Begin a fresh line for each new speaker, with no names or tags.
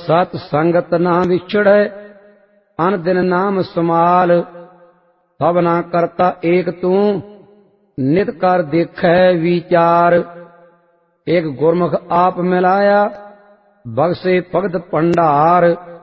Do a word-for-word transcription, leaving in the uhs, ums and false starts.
सत संगत ना विछड़ै, अन दिन नाम समाल। भवना करता एक तू, नित कर देखै विचार। एक गुरमुख आप मिलाया, बख्शे भगत भंडार।